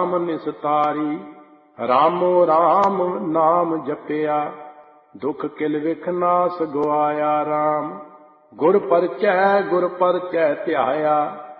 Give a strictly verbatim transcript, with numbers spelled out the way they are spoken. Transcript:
ਨਾਮ ਨਿਸਤਾਰੀ। ਰਾਮੋ ਰਾਮ ਨਾਮ ਜਪਿਆ, ਦੁਖ ਕਿਲ ਵਿਖ ਨਾਸ ਗਵਾਇਆ ਰਾਮ। ਗੁਰ ਪਰਚੈ ਗੁਰ ਪਰਚੈ ਧਿਆਇਆ,